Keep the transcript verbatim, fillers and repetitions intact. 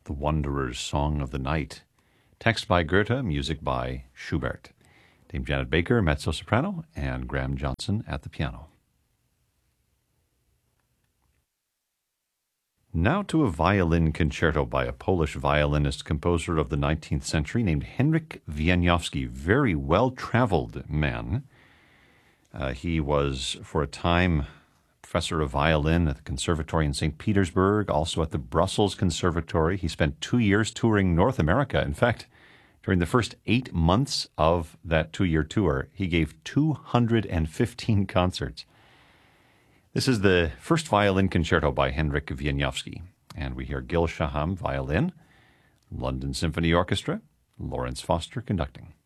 The Wanderer's Song of the Night. Text by Goethe, music by Schubert. Dame Janet Baker, mezzo-soprano, and Graham Johnson at the piano. Now to a violin concerto by a Polish violinist composer of the nineteenth century named Henryk Wieniawski. Very well-traveled man. Uh, he was, for a time, professor of violin at the Conservatory in Saint Petersburg, also at the Brussels Conservatory. He spent two years touring North America. In fact, during the first eight months of that two-year tour, he gave two hundred fifteen concerts. This is the first violin concerto by Henryk Wieniawski, and we hear Gil Shaham, violin, London Symphony Orchestra, Lawrence Foster conducting.